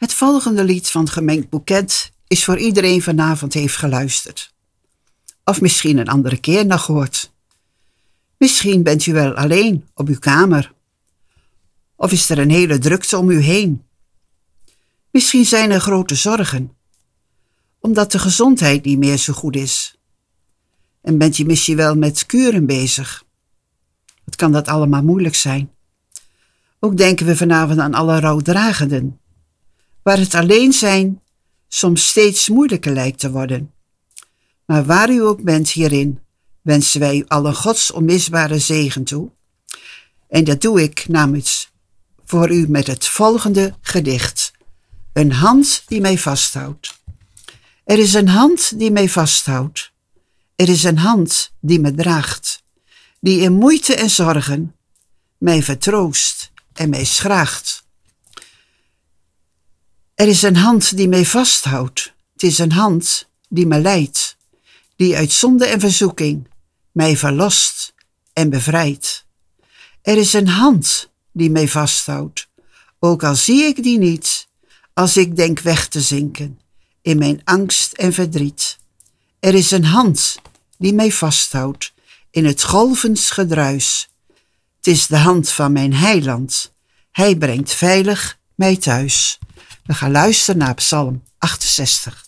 Het volgende lied van Gemengd Boeket is voor iedereen vanavond heeft geluisterd. Of misschien een andere keer nog hoort. Misschien bent u wel alleen op uw kamer. Of is er een hele drukte om u heen. Misschien zijn er grote zorgen, omdat de gezondheid niet meer zo goed is. En bent u misschien wel met kuren bezig. Wat kan dat allemaal moeilijk zijn? Ook denken we vanavond aan alle rouwdragenden, waar het alleen zijn soms steeds moeilijker lijkt te worden. Maar waar u ook bent hierin, wensen wij u allen Gods onmisbare zegen toe. En dat doe ik namens voor u met het volgende gedicht. Een hand die mij vasthoudt. Er is een hand die mij vasthoudt. Er is een hand die me draagt, die in moeite en zorgen mij vertroost en mij schraagt. Er is een hand die mij vasthoudt. Het is een hand die me leidt, die uit zonde en verzoeking mij verlost en bevrijdt. Er is een hand die mij vasthoudt, ook al zie ik die niet, als ik denk weg te zinken in mijn angst en verdriet. Er is een hand die mij vasthoudt in het golvens gedruis. Het is de hand van mijn heiland. Hij brengt veilig mij thuis. We gaan luisteren naar Psalm 68.